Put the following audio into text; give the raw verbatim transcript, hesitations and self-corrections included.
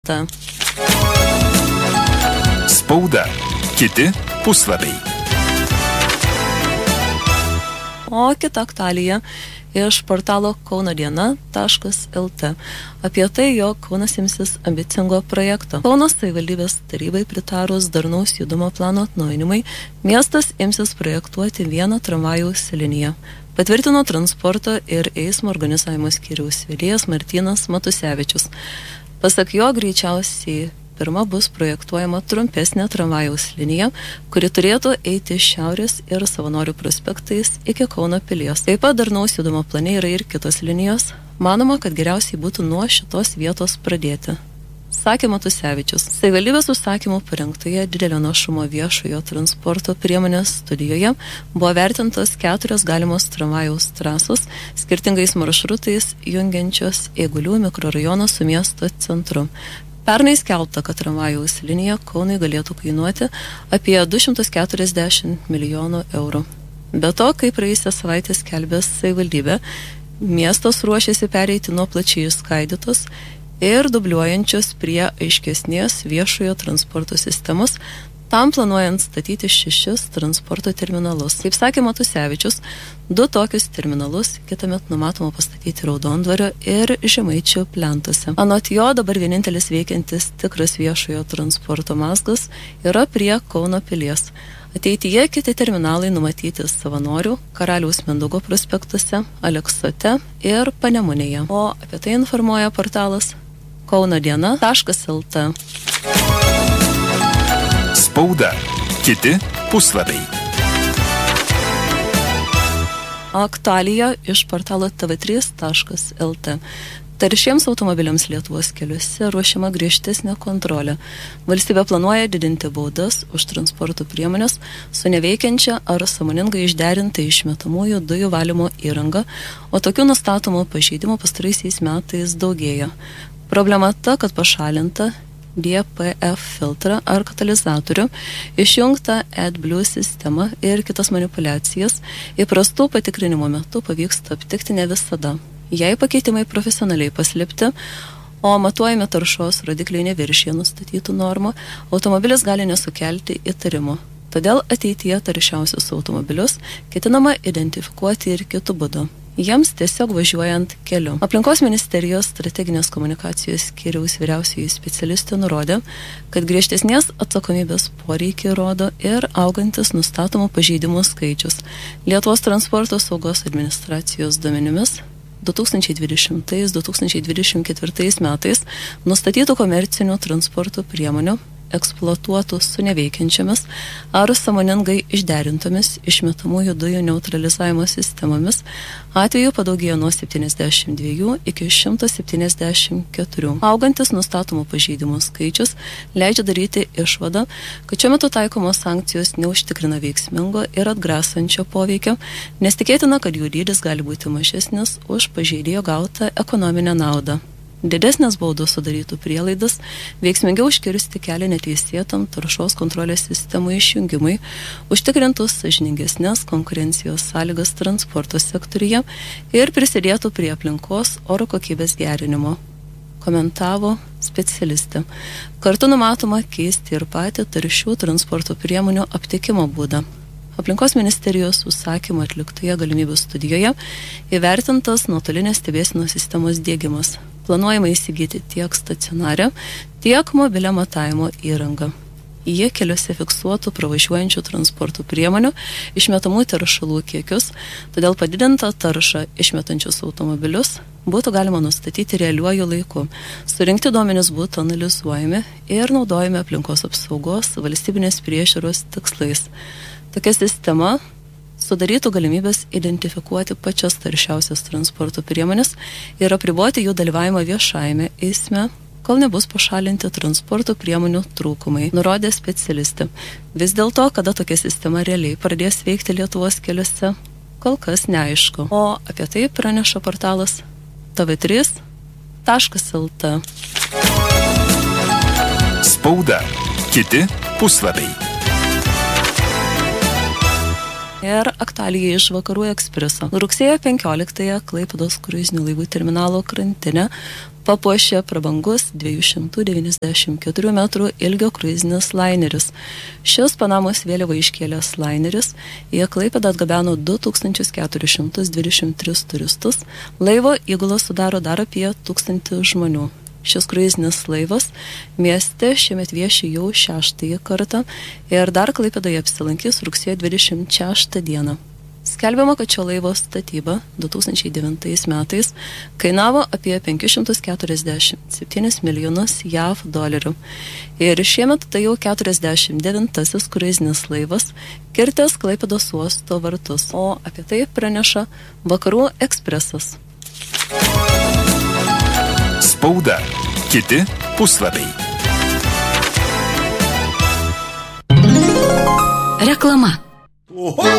lt. Spauda. Kiti puslapiai. O kita aktualija iš portalo kauno diena taškas lt. Apie tai, jog Kaunas imsis ambicingo projekto. Kauno savivaldybės tarybai pritarus darnaus judumo plano atnaujinimui, miestas imsis projektuoti vieną tramvajaus liniją. Patvirtino transporto ir eismo organizavimo skyriaus vedėjas Martynas Matusevičius. Pasak jo, greičiausiai pirma bus projektuojama trumpesnė tramvajaus linija, kuri turėtų eiti šiaurės ir Savanorių prospektais iki Kauno pilies. Taip pat darnaus judumo plane yra ir kitos linijos. Manoma, kad geriausiai būtų nuo šitos vietos pradėti. Sakė Matusevičius. Savivaldybės užsakymų parengtoje didelio našumo viešojo transporto priemonės studijoje buvo vertintos keturios galimos tramvajaus trasos skirtingais maršrutais jungiančios Eigulių mikrorajoną su miesto centru. Pernai skelbta, kad tramvajaus linija Kaunui galėtų kainuoti apie du šimtus keturiasdešimt milijonų eurų. Be to, kaip praėjusią savaitę skelbė savivaldybė, miestas ruošiasi pereiti nuo plačiai išskaidytos ir dubliuojančios prie aiškesnės viešojo transporto sistemos, tam planuojant statyti šešis transporto terminalus. Kaip sakė Matusevičius, du tokius terminalus kitąmet numatoma pastatyti Raudondvario ir Žemaičių plentuose. Anot jo, dabar vienintelis veikiantis tikras viešojo transporto mazgas yra prie Kauno pilies. Ateityje kiti terminalai numatyti Savanorių, Karaliaus Mindaugo prospektuose, Aleksote ir Panemunėje. O apie tai informuoja portalas kauno diena taškas lt. Spauda. Kiti puslapiai. Aktualija iš portalo t v trys taškas lt. Taršiems automobiliams Lietuvos keliuose ruošiama griežtesnė kontrolė. Valstybė planuoja didinti baudas už transporto priemonės su neveikiančia ar sąmoningai išderinta išmetamųjų dujų valymo įranga, o tokių nustatomų pažeidimų pastaraisiais metais daugėja. Problema ta, kad pašalinta D P F filtrą ar katalizatorių, išjungta AdBlue sistemą ir kitas manipulacijas įprastų patikrinimo metu pavyksta aptikti ne visada. Jei pakeitimai profesionaliai paslėpti, o matuojami taršos rodikliai neviršija nustatytų normų, automobilis gali nesukelti įtarimų. Todėl ateityje taršiausius automobilius ketinama identifikuoti ir kitų būdų. Jiems tiesiog važiuojant keliu. Aplinkos ministerijos strateginės komunikacijos skyriaus vyriausioji specialistė nurodė, kad griežtesnės atsakomybės poreikį rodo ir augantis nustatomų pažeidimų skaičius. Lietuvos transporto saugos administracijos duomenimis du tūkstančiai dvidešimtais - du tūkstančiai dvidešimt ketvirtais metais nustatytų komercinių transporto priemonių eksploatuotų su neveikiančiamis ar sąmoningai išderintomis išmetamųjų dujų neutralizavimo sistemomis atveju padaugėjo nuo septyniasdešimt dviejų iki šimto septyniasdešimt keturių. Augantis nustatomų pažeidimų skaičius leidžia daryti išvadą, kad šiuo metu taikomos sankcijos neužtikrina veiksmingo ir atgrasančio poveikio, nes tikėtina, kad jų dydis gali būti mažesnis už pažeidėjo gautą ekonominę naudą. Didesnės baudos sudarytų prielaidas veiksmingiau užkirsti kelią neteisėtam taršos kontrolės sistemų išjungimui, užtikrintus sąžiningesnės konkurencijos sąlygas transporto sektoriuje ir prisidėtų prie aplinkos oro kokybės gerinimo, komentavo specialistė. Kartu numatoma keisti ir patį taršių transporto priemonių aptikimo būdą. Aplinkos ministerijos užsakymo atliktoje galimybių studijoje įvertintas nuotolinės stebėsenos sistemos diegimas. Planuojama įsigyti tiek stacionarią, tiek mobilią matavimo įrangą. Jie keliuose fiksuotų pravažiuojančių transporto priemonių išmetamų teršalų kiekius, todėl padidintą taršą išmetančius automobilius būtų galima nustatyti realiuoju laiku. Surinkti duomenys būtų analizuojami ir naudojami aplinkos apsaugos valstybinės priežiūros tikslais. Tokia sistema sudarytų galimybės identifikuoti pačias taršiausias transporto priemonės ir apriboti jų dalyvavimą viešajame eisme, kol nebus pašalinti transporto priemonių trūkumai, nurodė specialistė. Vis dėlto, kada tokia sistema realiai pradės veikti Lietuvos keliuose, kol kas neaišku. O apie tai praneša portalas t v trys taškas lt. Spauda. Kiti puslapiai. Ir aktualija iš Vakarų ekspreso. Rugsėjo penkioliktąją Klaipėdos kruizinių laivų terminalo krantinę papuošė prabangus dviejų šimtų devyniasdešimt keturių metrų ilgio kruizinis laineris. Šis Panamos vėliavą iškėlęs laineris į Klaipėdą atgabeno du tūkstančius keturis šimtus dvidešimt tris turistus. Laivo įgula sudaro dar apie tūkstantį žmonių. Šis kruizinis laivas mieste šiemet vieši jau šeštąjį kartą ir dar Klaipėdoje apsilankys rugsėjo dvidešimt šeštą dieną. Skelbiama, kad šio laivo statyba du tūkstančiai devintais metais kainavo apie penkis šimtus keturiasdešimt septynis milijonus jav dolerių. Ir šiemet tai jau keturiasdešimt devintasis kruizinis laivas kirtęs Klaipėdos uosto vartus. O apie tai praneša Vakarų ekspresas. Spauda. Kiti puslapiai. Reklama. Oho!